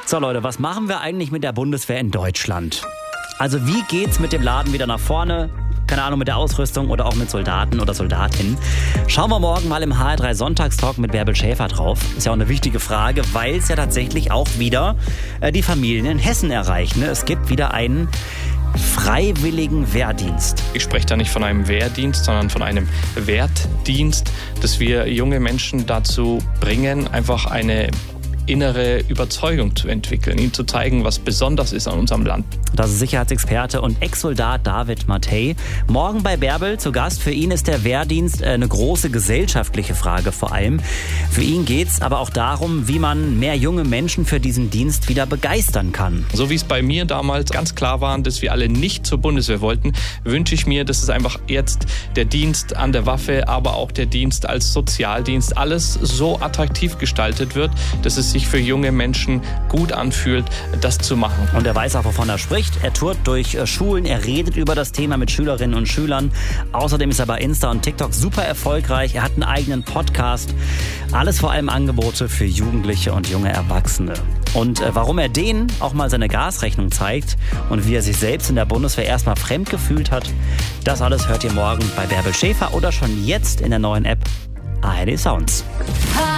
So Leute, was machen wir eigentlich mit der Bundeswehr in Deutschland? Also wie geht's mit dem Laden wieder nach vorne? Keine Ahnung, mit der Ausrüstung oder auch mit Soldaten oder Soldatinnen. Schauen wir morgen mal im HR3 Sonntagstalk mit Bärbel Schäfer drauf. Ist ja auch eine wichtige Frage, weil es ja tatsächlich auch wieder die Familien in Hessen erreicht. Ne? Es gibt wieder einen freiwilligen Wehrdienst. Ich spreche da nicht von einem Wehrdienst, sondern von einem Wertdienst, dass wir junge Menschen dazu bringen, einfach eine innere Überzeugung zu entwickeln, ihnen zu zeigen, was besonders ist an unserem Land. Das ist Sicherheitsexperte und Ex-Soldat David Mattei. Morgen bei Bärbel zu Gast. Für ihn ist der Wehrdienst eine große gesellschaftliche Frage vor allem. Für ihn geht es aber auch darum, wie man mehr junge Menschen für diesen Dienst wieder begeistern kann. So wie es bei mir damals ganz klar war, dass wir alle nicht zur Bundeswehr wollten, wünsche ich mir, dass es einfach jetzt der Dienst an der Waffe, aber auch der Dienst als Sozialdienst, alles so attraktiv gestaltet wird, dass es sich für junge Menschen gut anfühlt, das zu machen. Und er weiß auch, wovon er spricht. Er tourt durch Schulen, er redet über das Thema mit Schülerinnen und Schülern. Außerdem ist er bei Insta und TikTok super erfolgreich. Er hat einen eigenen Podcast. Alles vor allem Angebote für Jugendliche und junge Erwachsene. Und warum er denen auch mal seine Gasrechnung zeigt und wie er sich selbst in der Bundeswehr erstmal fremd gefühlt hat, das alles hört ihr morgen bei Bärbel Schäfer oder schon jetzt in der neuen App ARD Sounds.